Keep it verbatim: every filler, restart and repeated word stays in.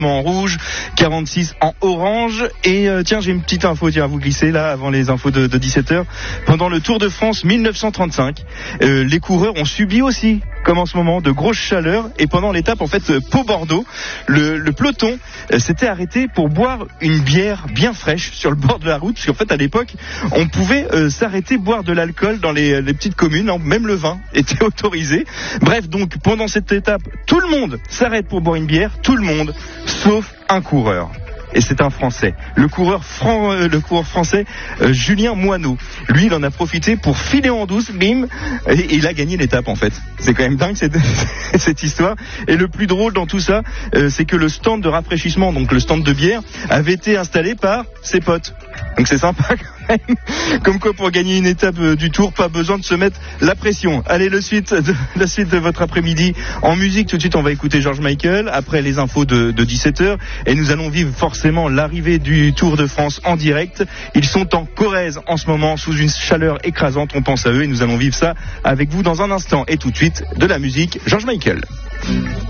en rouge, quarante-six en orange. Et euh, tiens, j'ai une petite info tiens, à vous glisser là avant les infos de, de dix-sept heures. Pendant le Tour de France mille neuf cent trente-cinq, euh, les coureurs ont subi aussi, comme en ce moment, de grosses chaleurs. Et pendant l'étape en fait Pau-Bordeaux, le, le peloton euh, s'était arrêté pour boire une bière bien fraîche sur le bord de la route, parce qu'en fait à l'époque on pouvait euh, s'arrêter boire de l'alcool dans les, les petites communes, hein, même le vin était autorisé. Bref, donc pendant cette étape, tout le monde s'arrête pour boire une bière, tout le monde, sauf un coureur. Et c'est un Français, le coureur, fran- euh, le coureur français euh, Julien Moineau. Lui, il en a profité pour filer en douce, bim, et, et il a gagné l'étape en fait. C'est quand même dingue cette, cette histoire. Et le plus drôle dans tout ça, euh, c'est que le stand de rafraîchissement, donc le stand de bière, avait été installé par ses potes. Donc c'est sympa quand même. Comme quoi pour gagner une étape euh, du Tour, pas besoin de se mettre la pression. Allez, le suite de, la suite de votre après-midi en musique. Tout de suite, on va écouter George Michael après les infos de, de dix-sept heures. Et nous allons vivre forcément l'arrivée du Tour de France en direct. Ils sont en Corrèze en ce moment sous une chaleur écrasante. On pense à eux et nous allons vivre ça avec vous dans un instant. Et tout de suite, de la musique, George Michael.